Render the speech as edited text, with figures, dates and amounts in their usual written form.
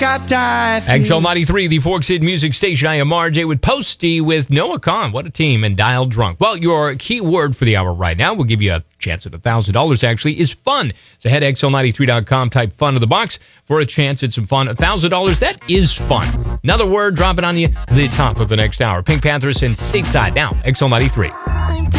XL93, the Forks Hit Music Station. I am RJ with Posty with Noah Khan. What a team, and Dial Drunk. Well, your key word for the hour right now, we'll give you a chance at $1,000 actually, is fun. So head to XL93.com, type fun in the box for a chance at some fun. $1,000, that is fun. Another word dropping on you the top of the next hour. Pink Panthers and Stateside now, XL93.